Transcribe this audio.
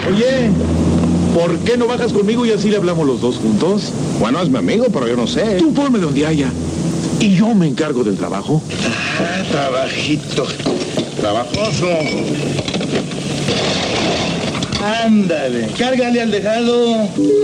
Oye, ¿por qué no bajas conmigo y así le hablamos los dos juntos? Bueno, es mi amigo, pero yo no sé. Tú ponme donde haya. Y yo me encargo del trabajo. Ah, trabajito. Trabajoso. Ándale, cárgale al dejado.